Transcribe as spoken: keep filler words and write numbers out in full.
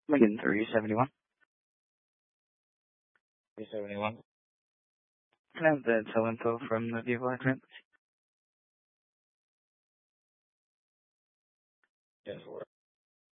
Lincoln three seventy-one. three seventy-one. Can I have the tow info from the vehicle accident? Yes,